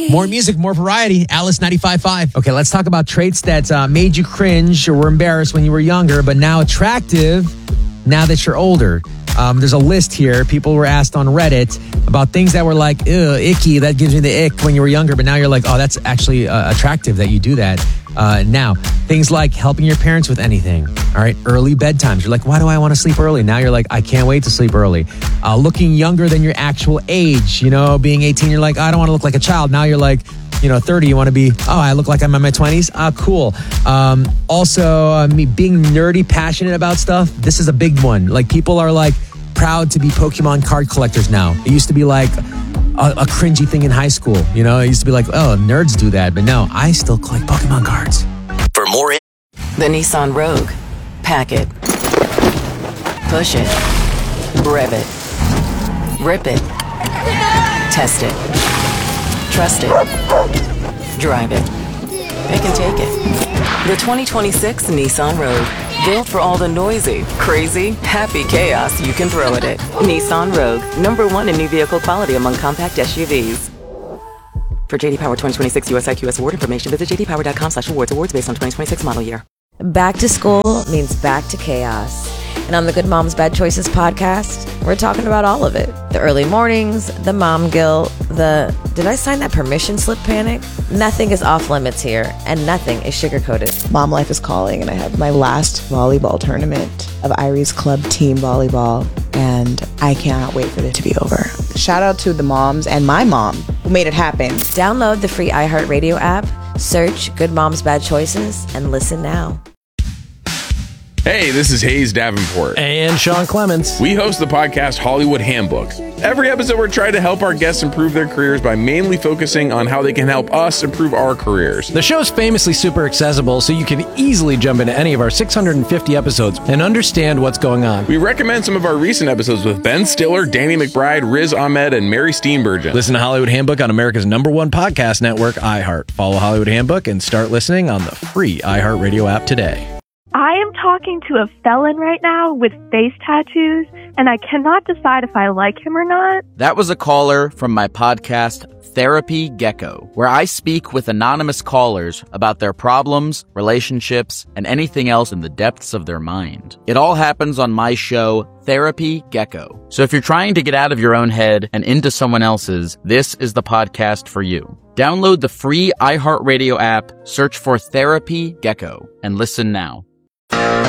More music, more variety. Alice 95.5. Okay, let's talk about traits that made you cringe or were embarrassed when you were younger, but now attractive now that you're older. There's a list here. People were asked on Reddit about things that were like, ew, icky, that gives me the ick when you were younger, but now you're like, oh, that's actually attractive that you do that now. Things like helping your parents with anything, all right? Early bedtimes. You're like, why do I want to sleep early? Now you're like, I can't wait to sleep early. Looking younger than your actual age, being 18, you're like, I don't want to look like a child. Now you're like, 30, you want to be, I look like I'm in my 20s. Cool. Also, me being nerdy, passionate about stuff. This is a big one. Like, people are like proud to be Pokemon card collectors now. It used to be like a cringy thing in high school. It used to be like, oh, nerds do that. But no, I still collect Pokemon cards. For more, the Nissan Rogue. Pack it. Push it. Rev it. Rip it. Test it. Trust it. Drive it. Pick and take it. The 2026 Nissan Rogue. Built for all the noisy, crazy, happy chaos you can throw at it. Nissan Rogue. #1 in new vehicle quality among compact SUVs. For JD Power 2026 US IQS award information, visit jdpower.com/awards. Awards based on 2026 model year. Back to school means back to chaos. And on the Good Moms Bad Choices podcast, we're talking about all of it. The early mornings, the mom guilt, the did I sign that permission slip panic? Nothing is off limits here, and nothing is sugar-coated. Mom life is calling, and I have my last volleyball tournament of Irie's Club team volleyball, and I cannot wait for it to be over. Shout out to the moms and my mom who made it happen. Download the free iHeartRadio app, search Good Moms Bad Choices, and listen now. Hey, this is Hayes Davenport. And Sean Clements. We host the podcast Hollywood Handbook. Every episode, we're trying to help our guests improve their careers by mainly focusing on how they can help us improve our careers. The show's famously super accessible, so you can easily jump into any of our 650 episodes and understand what's going on. We recommend some of our recent episodes with Ben Stiller, Danny McBride, Riz Ahmed, and Mary Steenburgen. Listen to Hollywood Handbook on America's #1 podcast network, iHeart. Follow Hollywood Handbook and start listening on the free iHeartRadio app today. I am talking to a felon right now with face tattoos, and I cannot decide if I like him or not. That was a caller from my podcast, Therapy Gecko, where I speak with anonymous callers about their problems, relationships, and anything else in the depths of their mind. It all happens on my show, Therapy Gecko. So if you're trying to get out of your own head and into someone else's, this is the podcast for you. Download the free iHeartRadio app, search for Therapy Gecko, and listen now.